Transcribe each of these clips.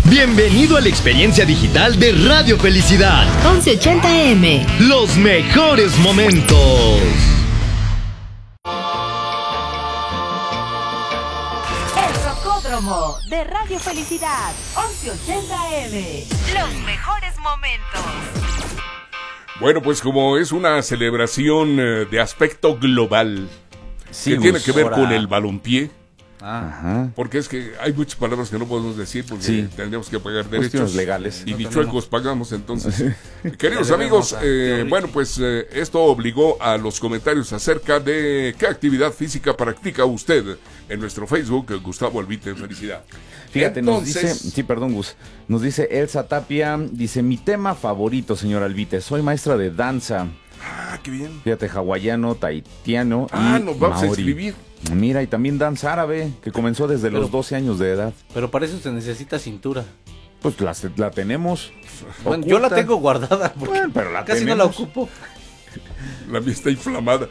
Bienvenido a la experiencia digital de Radio Felicidad. 1180M. Los mejores momentos. El Rocódromo de Radio Felicidad. 1180M. Los mejores momentos. Bueno, pues como es una celebración de aspecto global, Sí, que tiene que ver ahora- con el balompié, Ajá. porque es que hay muchas palabras que no podemos decir porque Sí. tendríamos que pagar Cuestiones derechos legales. y No ni tenemos. chuecos pagamos. Entonces, queridos Ya amigos, debemos bueno, pues esto obligó a los comentarios acerca de qué actividad física practica usted en nuestro Facebook, Gustavo Albite, felicidad. Fíjate, Entonces, nos dice, sí, perdón, Gus, nos dice Elsa Tapia, dice, mi tema favorito, señor Albite, soy maestra de danza, ah, qué bien. fíjate, hawaiano, tahitiano Ah, y nos vamos a maori. inscribir. Mira, y también danza árabe, que comenzó desde los 12 años de edad. Pero para eso se necesita cintura. Pues la tenemos. Bueno, yo la oculta. tengo guardada porque Bueno, pero la casi no la tenemos. ocupo. La mía está inflamada.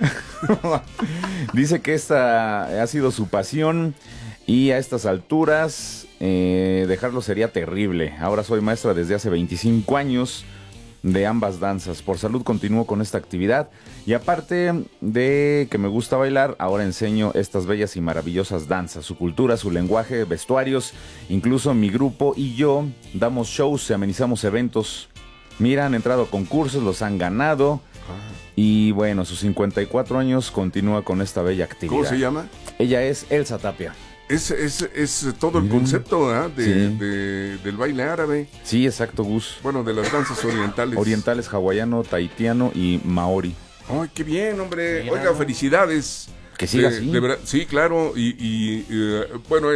Dice que esta ha sido su pasión y a estas alturas dejarlo sería terrible. Ahora soy maestra desde hace 25 años de ambas danzas. Por salud continúo con esta actividad y aparte de que me gusta bailar, ahora enseño estas bellas y maravillosas danzas, su cultura, su lenguaje, vestuarios, incluso mi grupo y yo damos shows y amenizamos eventos. Mira, han entrado a concursos, los han ganado. Y bueno, a sus 54 años continúa con esta bella actividad. ¿Cómo se llama? Ella es Elsa Tapia. Es todo el concepto Sí. del baile árabe, Sí, exacto, Gus. bueno, de las danzas orientales. Orientales, hawaiano, tahitiano y maori. ¡Ay, qué bien, hombre! Mira, Oiga, ¿no? felicidades. Que siga así. De verdad, sí, claro. Bueno,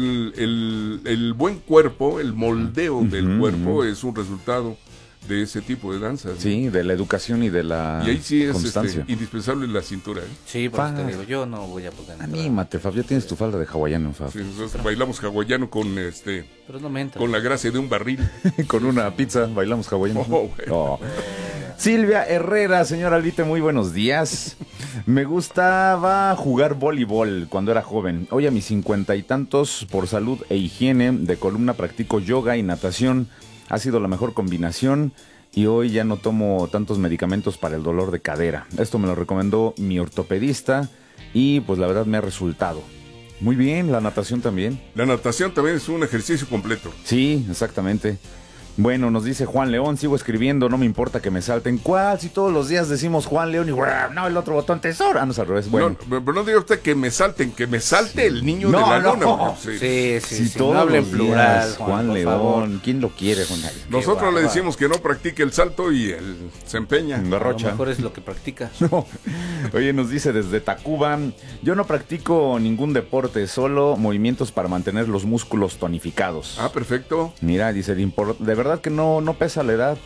el buen cuerpo, el moldeo del cuerpo es un resultado de ese tipo de danzas. ¿no? Sí, de la educación y de la Y ahí sí es constancia. indispensable la cintura. ¿eh? Sí, por eso Fa. te digo, yo no voy a poder. Anímate, Fab, ya tienes tu falda de hawaiano, Fab. Sí, nosotros bailamos hawaiano con Pero no me entra. con la gracia de un barril. Con una pizza bailamos hawaiano. Oh, güey. Oh. Silvia Herrera, señora Albite, muy buenos días. Me gustaba jugar voleibol cuando era joven. Hoy a mis 50 y tantos, por salud e higiene de columna, practico yoga y natación. Ha sido la mejor combinación y hoy ya no tomo tantos medicamentos para el dolor de cadera. Esto me lo recomendó mi ortopedista y pues la verdad me ha resultado. Muy bien, la natación también. La natación también es un ejercicio completo. Sí, exactamente. Bueno, nos dice Juan León, sigo escribiendo, no me importa que me salten. ¿Cuál? Si todos los días decimos Juan León y no, el otro botón tesoro. Ah, no es al revés. Bueno, No, pero no diga usted que me salten, que me salte el niño No, de la no. lona. porque, sí. Sí, si todos no hablen los plural, días, Juan, Juan por León, favor. ¿quién lo quiere, Juan? Nosotros le bárbaro. decimos que no practique el salto y él se empeña. A lo Garrocha. mejor es lo que practica. No. Oye, nos dice desde Tacuba, yo no practico ningún deporte, solo movimientos para mantener los músculos tonificados. Ah, perfecto. Mira, dice, de verdad que no pesa la edad,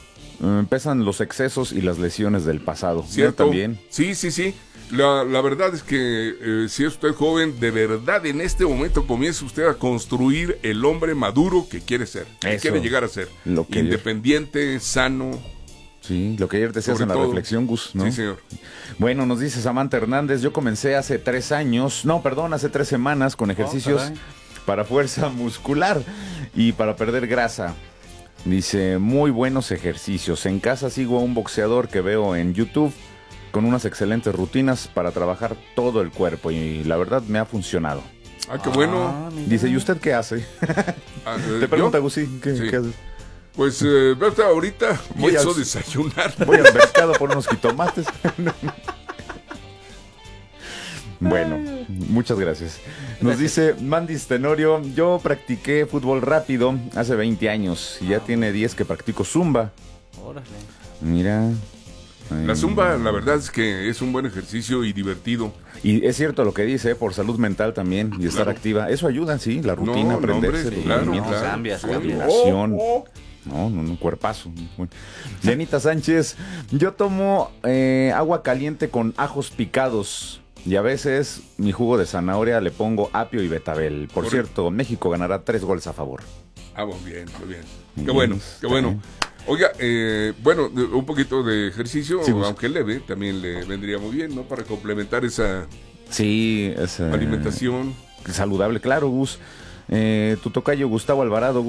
pesan los excesos y las lesiones del pasado. Yo ¿Cierto? también. Sí, sí, sí. La verdad es que si es usted joven, de verdad en este momento comienza usted a construir el hombre maduro que quiere ser, que Eso. quiere llegar a ser. Lo que- Independiente, sano. Sí, lo que ayer decías Sobre en la todo. reflexión, Gus, ¿no? Sí, señor. Bueno, nos dice Samantha Hernández, yo comencé hace 3 años, no, perdón, hace 3 semanas con ejercicios caray. para fuerza muscular y para perder grasa. Dice, muy buenos ejercicios. En casa sigo a un boxeador que veo en YouTube con unas excelentes rutinas para trabajar todo el cuerpo y la verdad me ha funcionado. Ah, qué bueno. mira. Dice, ¿y usted qué hace? Ah, Te pregunta, ¿yo? Gus, sí, ¿qué Sí. haces? Pues ve usted ahorita Voy pienso al- desayunar. Voy al mercado por unos jitomates. Bueno, muchas gracias. Nos dice Mandis Tenorio, yo practiqué fútbol rápido hace 20 años y ya tiene 10 que practico zumba. Órale. Mira. La zumba, la verdad es que es un buen ejercicio y divertido. Y es cierto lo que dice, por salud mental también y estar Claro. activa. Eso ayuda, sí, la rutina, No, aprenderse, hombre, los claro, movimientos, claro. cambias, la cambias. coordinación. Oh, oh. No, cuerpazo. Bueno. Janita Sánchez, yo tomo agua caliente con ajos picados y a veces mi jugo de zanahoria le pongo apio y betabel. Por Correcto. cierto, México ganará 3 goles a favor. Ah, muy bien, muy bien. Qué Bien, bueno, está qué bueno. bien. Oiga, bueno, un poquito de ejercicio, Sí, Gus. aunque leve, también le vendría muy bien, ¿no? Para complementar esa Sí, es alimentación. saludable, claro, Gus. Tu tocayo Gustavo Alvarado,